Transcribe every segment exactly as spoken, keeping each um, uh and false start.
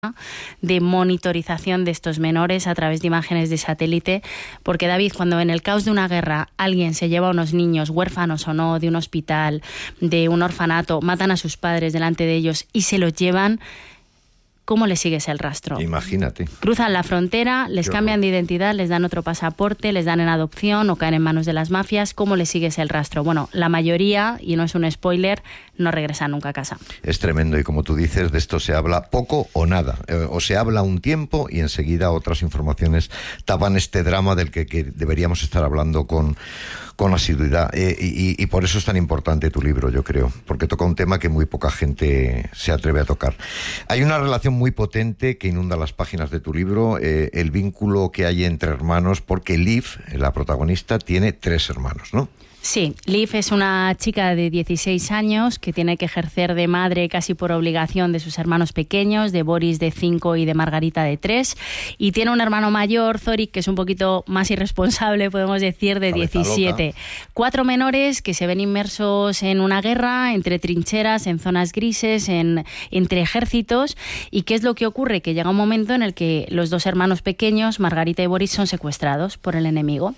de monitorización de estos menores a través de imágenes de satélite, porque David, cuando en el caos de una guerra alguien se lleva a unos niños, huérfanos o no, de un hospital, de un orfanato, matan a sus padres delante de ellos y se los llevan, ¿cómo le sigues el rastro? Imagínate. Cruzan la frontera, les Qué cambian horror. de identidad, les dan otro pasaporte, les dan en adopción o caen en manos de las mafias. ¿Cómo le sigues el rastro? Bueno, la mayoría, y no es un spoiler, no regresan nunca a casa. Es tremendo y como tú dices, de esto se habla poco o nada. Eh, o se habla un tiempo y enseguida otras informaciones tapan este drama del que, que deberíamos estar hablando con, con asiduidad. Eh, y, y por eso es tan importante tu libro, yo creo, porque toca un tema que muy poca gente se atreve a tocar. Hay una relación muy potente que inunda las páginas de tu libro, eh, el vínculo que hay entre hermanos, porque Liv, la protagonista, tiene tres hermanos, ¿no? Sí, Liv es una chica de dieciséis años que tiene que ejercer de madre casi por obligación de sus hermanos pequeños, de Boris de cinco y de Margarita de tres, y tiene un hermano mayor, Zorik, que es un poquito más irresponsable, podemos decir, de Cabeza diecisiete. loca. Cuatro menores que se ven inmersos en una guerra, entre trincheras, en zonas grises, en, entre ejércitos. ¿Y qué es lo que ocurre? Que llega un momento en el que los dos hermanos pequeños, Margarita y Boris, son secuestrados por el enemigo.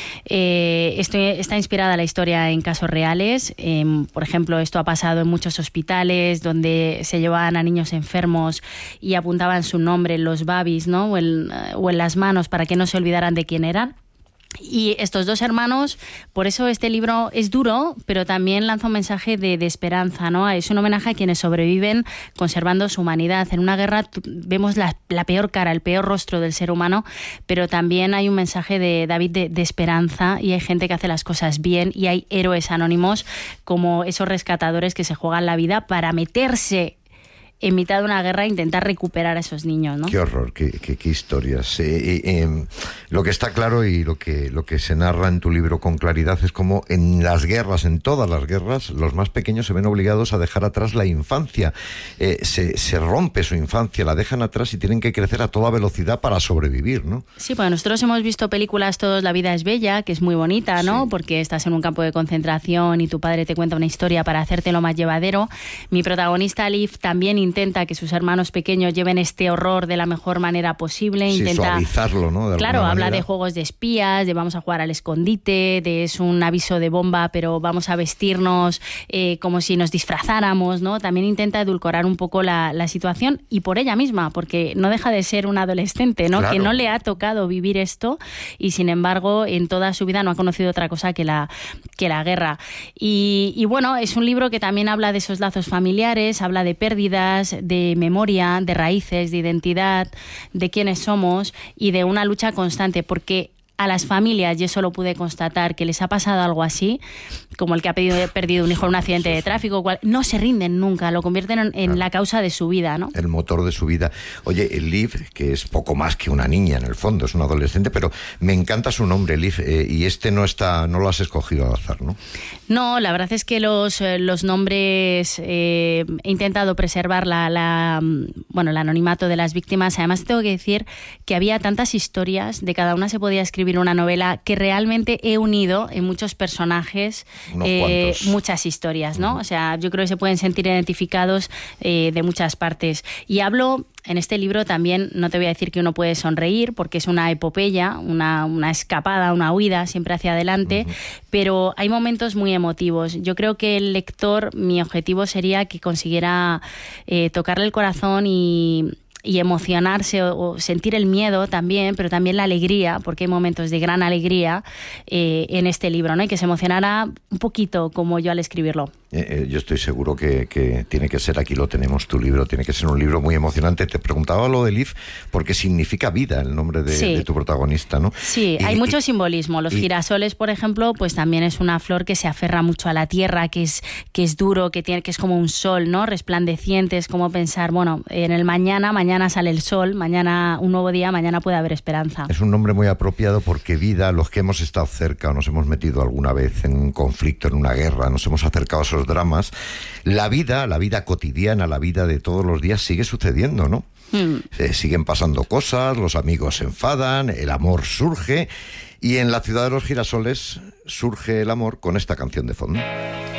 Eh, esto está inspirada la historia en casos reales. Eh, por ejemplo, esto ha pasado en muchos hospitales donde se llevaban a niños enfermos y apuntaban su nombre en los babis, ¿no? o, en, o en las manos para que no se olvidaran de quién eran. Y estos dos hermanos, por eso este libro es duro, pero también lanza un mensaje de, de esperanza, ¿no? Es un homenaje a quienes sobreviven conservando su humanidad. En una guerra t- vemos la, la peor cara, el peor rostro del ser humano, pero también hay un mensaje de David de, de esperanza, y hay gente que hace las cosas bien, y hay héroes anónimos como esos rescatadores que se juegan la vida para meterse en mitad de una guerra e intentar recuperar a esos niños, ¿no? Qué horror, qué, qué, qué historias. Eh, eh, eh, lo que está claro y lo que, lo que se narra en tu libro con claridad es como en las guerras, en todas las guerras, los más pequeños se ven obligados a dejar atrás la infancia. Eh, se, se rompe su infancia, la dejan atrás y tienen que crecer a toda velocidad para sobrevivir, ¿no? Sí, pues nosotros hemos visto películas Todos la vida es bella, que es muy bonita, ¿no? Sí. Porque estás en un campo de concentración y tu padre te cuenta una historia para hacértelo más llevadero. Mi protagonista, Liv, también intenta que sus hermanos pequeños lleven este horror de la mejor manera posible. Sí, intenta suavizarlo, ¿no? De Claro, alguna habla manera. de juegos de espías, de vamos a jugar al escondite, de es un aviso de bomba, pero vamos a vestirnos eh, como si nos disfrazáramos, ¿no? También intenta edulcorar un poco la, la situación, y por ella misma, porque no deja de ser una adolescente, ¿no? Claro. Que no le ha tocado vivir esto y sin embargo en toda su vida no ha conocido otra cosa que la, que la guerra. Y, y bueno, es un libro que también habla de esos lazos familiares, habla de pérdidas, de memoria, de raíces, de identidad, de quiénes somos y de una lucha constante, porque a las familias, y eso lo pude constatar, que les ha pasado algo así, como el que ha pedido, perdido un hijo en un accidente de tráfico, cual, no se rinden nunca, lo convierten en, en Claro. la causa de su vida, ¿no? El motor de su vida. Oye, Liv, que es poco más que una niña en el fondo, es una adolescente, pero me encanta su nombre, Liv, eh, y este no está, no lo has escogido al azar, ¿no? No, la verdad es que los, eh, los nombres eh, he intentado preservar la, la, bueno, el anonimato de las víctimas. Además tengo que decir que había tantas historias, de cada una se podía escribir una novela, que realmente he unido en muchos personajes eh, muchas historias, ¿no? Uh-huh. O sea, yo creo que se pueden sentir identificados eh, de muchas partes. Y hablo en este libro también, no te voy a decir que uno puede sonreír, porque es una epopeya, una, una escapada, una huida siempre hacia adelante, uh-huh. pero hay momentos muy emotivos. Yo creo que el lector, mi objetivo sería que consiguiera eh, tocarle el corazón y... y emocionarse o, o sentir el miedo también, pero también la alegría, porque hay momentos de gran alegría eh, en este libro, ¿no? Y que se emocionara un poquito como yo al escribirlo. Eh, eh, yo estoy seguro que, que tiene que ser, aquí lo tenemos, tu libro, tiene que ser un libro muy emocionante. Te preguntaba lo de Liv porque significa vida el nombre de, sí. de tu protagonista, ¿no? Sí, y, hay mucho y, simbolismo. Los y, girasoles, por ejemplo, pues también es una flor que se aferra mucho a la tierra, que es, que es duro, que, tiene, que es como un sol, ¿no? Resplandeciente, es como pensar, bueno, en el mañana, mañana sale el sol, mañana un nuevo día, mañana puede haber esperanza. Es un nombre muy apropiado porque vida, los que hemos estado cerca o nos hemos metido alguna vez en un conflicto, en una guerra, nos hemos acercado a esos dramas, la vida, la vida cotidiana, la vida de todos los días sigue sucediendo, ¿no? Hmm. Eh, siguen pasando cosas, los amigos se enfadan, el amor surge, y en la ciudad de los girasoles surge el amor con esta canción de fondo.